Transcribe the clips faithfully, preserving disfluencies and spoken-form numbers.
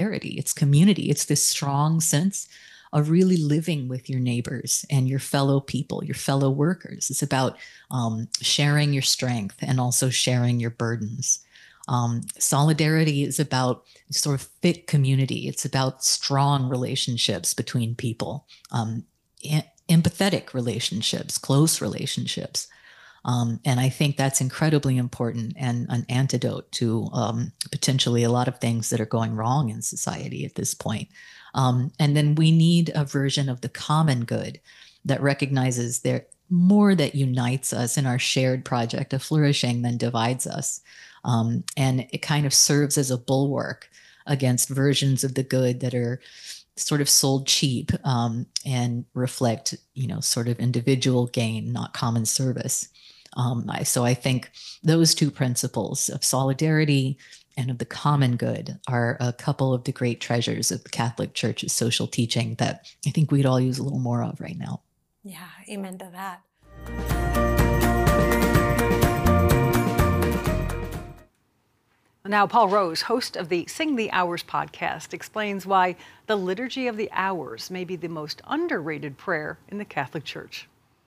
solidarity, it's community, it's this strong sense of really living with your neighbors and your fellow people, your fellow workers. It's about um, sharing your strength and also sharing your burdens. Um, solidarity is about sort of fit community. It's about strong relationships between people, um, em- empathetic relationships, close relationships. Um, and I think that's incredibly important and an antidote to um, potentially a lot of things that are going wrong in society at this point. Um, and then we need a version of the common good that recognizes there more that unites us in our shared project of flourishing than divides us. Um, and it kind of serves as a bulwark against versions of the good that are sort of sold cheap um, and reflect, you know, sort of individual gain, not common service. Um, I, so I think those two principles of solidarity and of the common good are a couple of the great treasures of the Catholic Church's social teaching that I think we'd all use a little more of right now. Yeah, amen to that. Now, Paul Rose, host of the Sing the Hours podcast, explains why the Liturgy of the Hours may be the most underrated prayer in the Catholic Church.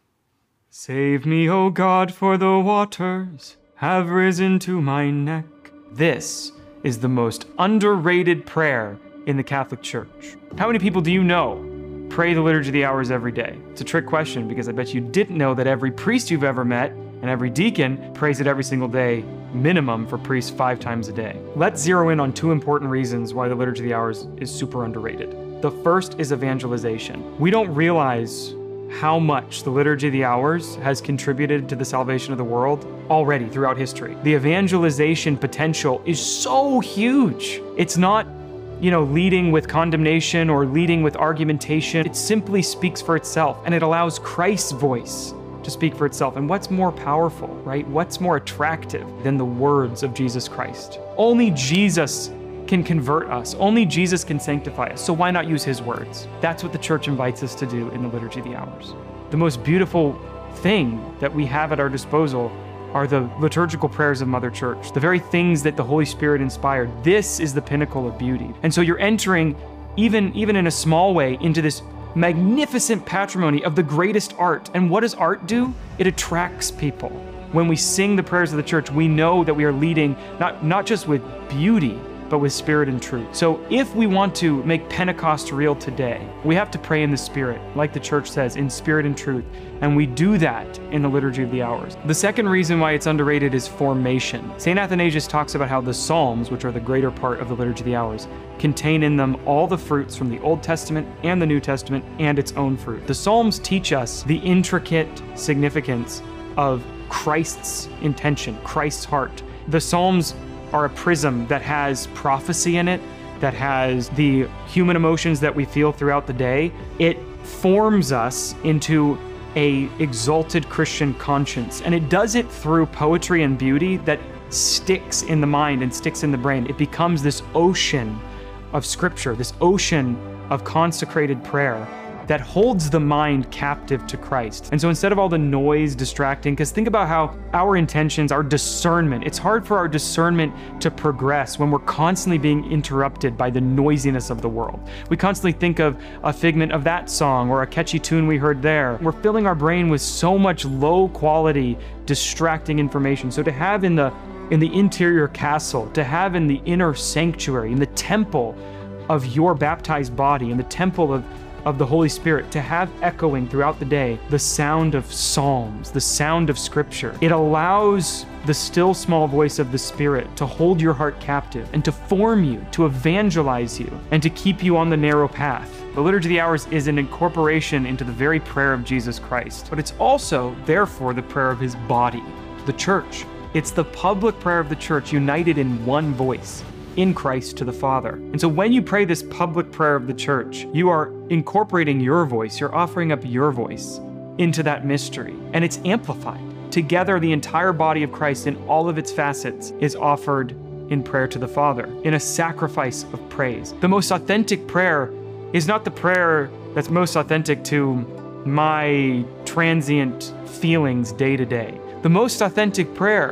Save me, O God, for the waters have risen to my neck. This is the most underrated prayer in the Catholic Church. How many people do you know pray the Liturgy of the Hours every day? It's a trick question because I bet you didn't know that every priest you've ever met and every deacon prays it every single day, minimum for priests five times a day. Let's zero in on two important reasons why the Liturgy of the Hours is super underrated. The first is evangelization. We don't realize how much the Liturgy of the Hours has contributed to the salvation of the world already throughout history. The evangelization potential is so huge. It's not, you know, leading with condemnation or leading with argumentation. It simply speaks for itself, and it allows Christ's voice to speak for itself. And what's more powerful, right? What's more attractive than the words of Jesus Christ? Only Jesus can convert us. Only Jesus can sanctify us. So why not use his words? That's what the church invites us to do in the Liturgy of the Hours. The most beautiful thing that we have at our disposal are the liturgical prayers of Mother Church, the very things that the Holy Spirit inspired. This is the pinnacle of beauty. And so you're entering, even, even in a small way, into this magnificent patrimony of the greatest art. And what does art do? It attracts people. When we sing the prayers of the church, we know that we are leading not, not just with beauty, but with spirit and truth. So if we want to make Pentecost real today, we have to pray in the Spirit, like the church says, in spirit and truth. And we do that in the Liturgy of the Hours. The second reason why it's underrated is formation. Saint Athanasius talks about how the Psalms, which are the greater part of the Liturgy of the Hours, contain in them all the fruits from the Old Testament and the New Testament and its own fruit. The Psalms teach us the intricate significance of Christ's intention, Christ's heart. The Psalms are a prism that has prophecy in it, that has the human emotions that we feel throughout the day. It forms us into a exalted Christian conscience, and it does it through poetry and beauty that sticks in the mind and sticks in the brain. It becomes this ocean of scripture, this ocean of consecrated prayer that holds the mind captive to Christ. And so instead of all the noise distracting, because think about how our intentions, our discernment, it's hard for our discernment to progress when we're constantly being interrupted by the noisiness of the world. We constantly think of a figment of that song or a catchy tune we heard there. We're filling our brain with so much low quality, distracting information. So to have in the in the interior castle, to have in the inner sanctuary, in the temple of your baptized body, in the temple of of the Holy Spirit, to have echoing throughout the day the sound of psalms, the sound of scripture. It allows the still small voice of the Spirit to hold your heart captive and to form you, to evangelize you, and to keep you on the narrow path. The Liturgy of the Hours is an incorporation into the very prayer of Jesus Christ, but it's also, therefore, the prayer of his body, the church. It's the public prayer of the church united in one voice, in Christ to the Father. And so when you pray this public prayer of the church, you are incorporating your voice, you're offering up your voice into that mystery, and it's amplified. Together, the entire body of Christ in all of its facets is offered in prayer to the Father, in a sacrifice of praise. The most authentic prayer is not the prayer that's most authentic to my transient feelings day to day. The most authentic prayer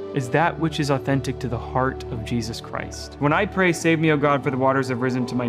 is that which is authentic to the heart of Jesus Christ. When I pray, save me, O God, for the waters have risen to my